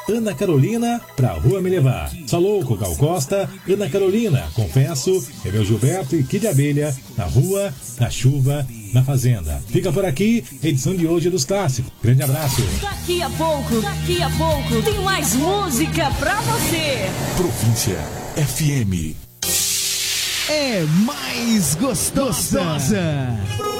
Ana Carolina, pra rua me levar. Salouco, Gal Costa, Ana Carolina, confesso, Emel Gilberto e Kid Abelha, na rua, na chuva, na fazenda. Fica por aqui, edição de hoje dos clássicos. Grande abraço. Daqui a pouco, tem mais música pra você. Província FM. É mais gostosa.